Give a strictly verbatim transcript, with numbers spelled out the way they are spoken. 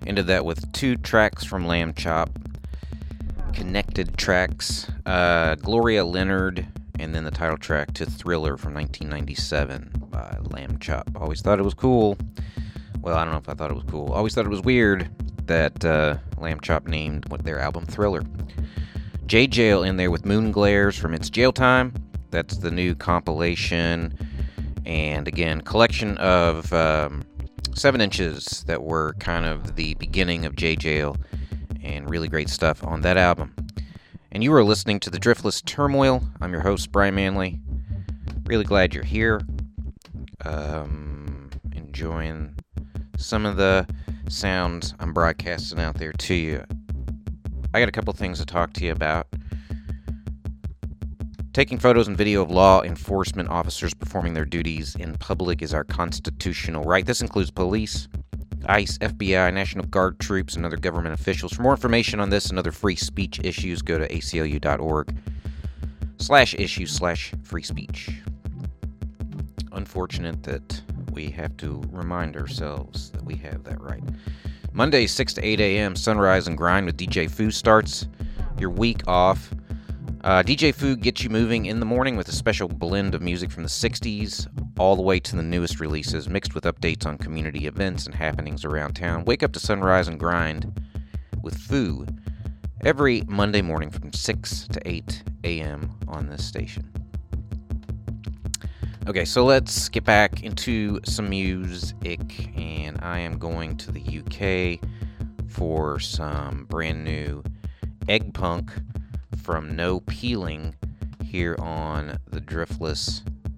Ended that with two tracks from Lamb Chop, connected tracks, uh, Gloria Leonard, and then the title track to Thriller from nineteen ninety-seven by Lamb Chop. Always thought it was cool. Well, I don't know if I thought it was cool. Always thought it was weird that uh, Lamb Chop named what their album Thriller. J Jail in there with Moon Glares from It's Jail Time. That's the new compilation. And again, collection of um, seven inches that were kind of the beginning of J Jail, and really great stuff on that album. And you are listening to the Driftless Turmoil. I'm your host, Brian Manley. Really glad you're here. Um, enjoying some of the sounds I'm broadcasting out there to you. I got a couple things to talk to you about. Taking photos and video of law enforcement officers performing their duties in public is our constitutional right. This includes police, ICE, F B I, National Guard troops, and other government officials. For more information on this and other free speech issues, go to aclu.org slash issues slash free speech. Unfortunate that we have to remind ourselves that we have that right. Monday, six to eight a.m., Sunrise and Grind with D J Foo starts your week off. Uh, D J Foo gets you moving in the morning with a special blend of music from the sixties all the way to the newest releases, mixed with updates on community events and happenings around town. Wake up to Sunrise and Grind with Foo every Monday morning from six to eight a.m. on this station. Okay, so let's get back into some music, and I am going to the U K for some brand new Egg Punk from No Peeling here on the Driftless